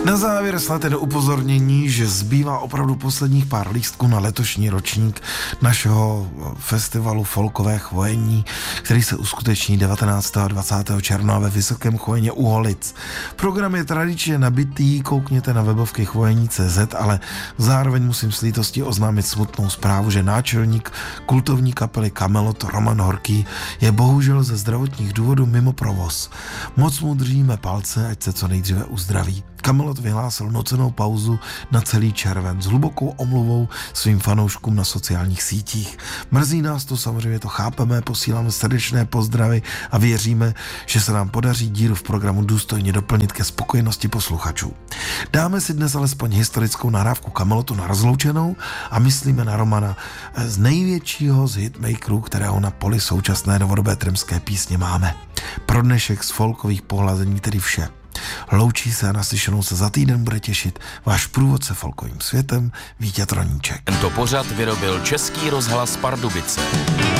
Na závěr snad jen upozornění, že zbývá opravdu posledních pár lístků na letošní ročník našeho festivalu Folkové chvojení, který se uskuteční 19. a 20. června ve Vysokém Chvojeně u Holic. Program je tradičně nabitý, koukněte na webovky chvojení.cz, ale zároveň musím s lítostí oznámit smutnou zprávu, že náčelník kultovní kapely Kamelot Roman Horký je bohužel ze zdravotních důvodů mimo provoz. Moc mu držíme palce, ať se co nejdříve uzdraví. Kamelot vyhlásil nucenou pauzu na celý červen s hlubokou omluvou svým fanouškům na sociálních sítích. Mrzí nás to, samozřejmě to chápeme, posíláme srdečné pozdravy a věříme, že se nám podaří díru v programu důstojně doplnit ke spokojenosti posluchačů. Dáme si dnes alespoň historickou nahrávku Kamelotu na rozloučenou a myslíme na Romana z největšího z hitmakerů, kterého na poli současné novodobé tremské písně máme. Pro dnešek z folkových pohlazení tedy vše. Loučí se a naslyšenou se za týden bude těšit váš průvodce folkovým světem Vítěz Troníček. Tento pořad vyrobil Český rozhlas Pardubice.